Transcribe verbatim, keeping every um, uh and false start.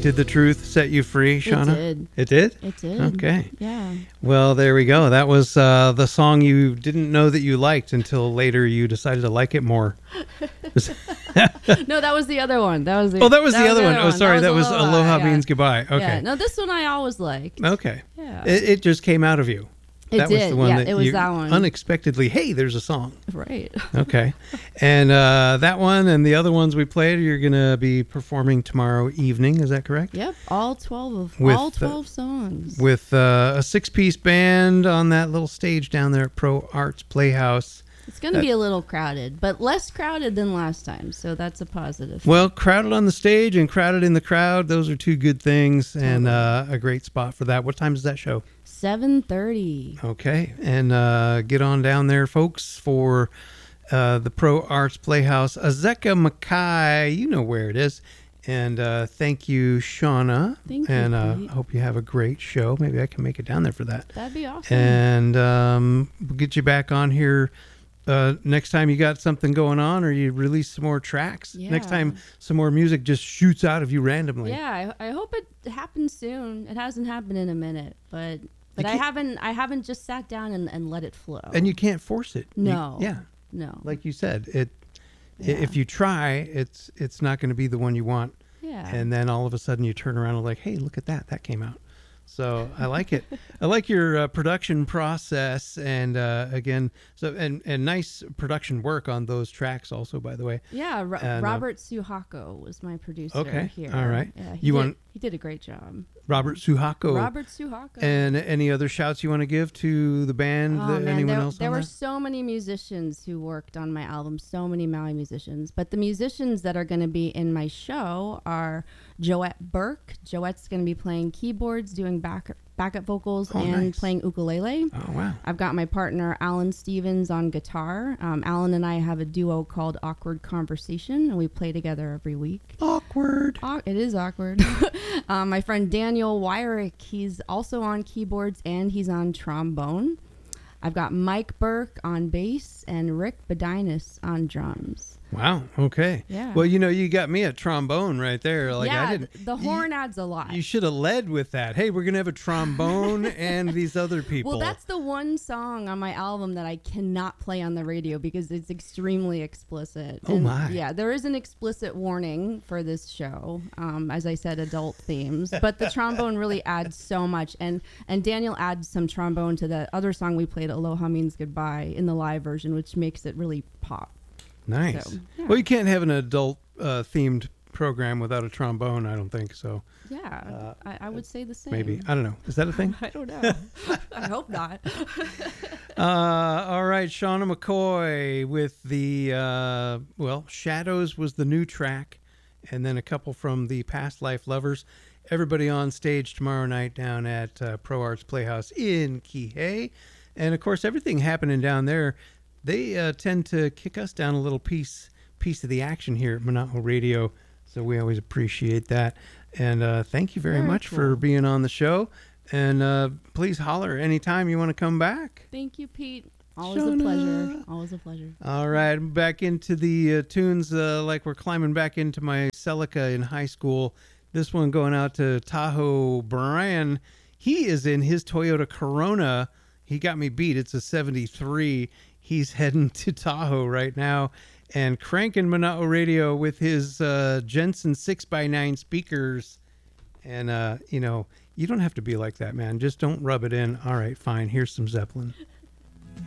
Did the truth set you free, Shauna? It did. It did? It did. Okay. Yeah. Well, there we go. That was uh, the song you didn't know that you liked until later you decided to like it more. No, that was the other one. That was the, oh, that was that the was other one. Oh, sorry. That was Aloha, Aloha yeah. Means Goodbye. Okay. Yeah. No, this one I always liked. Okay. Yeah. It, it just came out of you. It that did. was the one yeah, that it was you that one. unexpectedly, hey, there's a song. Right. Okay. And uh, that one and the other ones we played, you're going to be performing tomorrow evening. Is that correct? Yep. All twelve of With, all twelve uh, songs. With uh, a six-piece band on that little stage down there at Pro Arts Playhouse. It's going to be a little crowded, but less crowded than last time, so that's a positive. Well, crowded on the stage and crowded in the crowd, those are two good things, and uh, a great spot for that. What time is that show? seven thirty. Okay, and uh, get on down there, folks, for uh, the Pro Arts Playhouse. Azeka Mackay, you know where it is. And uh, thank you, Shauna. Thank you, and uh, Pete. hope you have a great show. Maybe I can make it down there for that. That'd be awesome. And um, we'll get you back on here uh, next time you got something going on, or you release some more tracks. Yeah. Next time some more music just shoots out of you randomly. Yeah, I, I hope it happens soon. It hasn't happened in a minute, but but I can't- haven't I haven't just sat down and, and let it flow. And you can't force it. You- No. yeah. no. Like you said, it. i- Yeah. if you try, it's it's not going to be the one you want. Yeah. And then all of a sudden you turn around and like, hey, look at that. That came out. So I like it. I like your uh, production process, and uh, again, so and and nice production work on those tracks also, by the way. Yeah, Ro- And, uh, Robert Suhako was my producer Okay, here. all right. Yeah, he You did, want- he did a great job. Robert Suhako. Robert Suhako. And any other shouts you want to give to the band? Oh, the, man, anyone there, else? there on were that? so many musicians who worked on my album, so many Maui musicians. But the musicians that are going to be in my show are Joette Burke. Joette's going to be playing keyboards, doing back backup vocals, Oh, and nice. playing ukulele. Oh wow. I've got my partner Alan Stevens on guitar. Um, Alan and I have a duo called Awkward Conversation, and we play together every week. Awkward. Aw- It is awkward. um, my friend Daniel Wyrick, he's also on keyboards and he's on trombone. I've got Mike Burke on bass and Rick Bedinas on drums. Wow. Okay. Yeah. Well, you know, you got me at trombone right there. Like yeah, I didn't. th- the horn adds a lot. You should have led with that. Hey, we're gonna have a trombone and these other people. Well, that's the one song on my album that I cannot play on the radio because it's extremely explicit. Oh, And, my. Yeah, there is an explicit warning for this show. Um, as I said, adult themes, but the trombone really adds so much. And and Daniel adds some trombone to the other song we played, "Aloha Means Goodbye," in the live version, which makes it really pop. Nice. So, yeah. Well, you can't have an adult uh, themed program without a trombone. I don't think so. Yeah, I, I would say the same. Maybe I don't know. Is that a thing? I don't know. I hope not. uh, all right, Shauna McCoy with the uh, well, Shadows was the new track, and then a couple from the Past Life Lovers. Everybody on stage tomorrow night down at uh, Pro Arts Playhouse in Kihei, and of course everything happening down there. They uh, tend to kick us down a little piece piece of the action here at Monaco Radio, so we always appreciate that. And uh, thank you very, Very much cool. for being on the show. And uh, please holler anytime you want to come back. Thank you, Pete. Always Shauna. a pleasure. Always a pleasure. All right, back into the uh, tunes uh, like we're climbing back into my Celica in high school. This one going out to Tahoe Brian. He is in his Toyota Corona. He got me beat. It's a seventy-three. He's heading to Tahoe right now and cranking Monotto Radio with his uh, Jensen six by nine speakers. And, uh, you know, you don't have to be like that, man. Just don't rub it in. All right, fine. Here's some Zeppelin.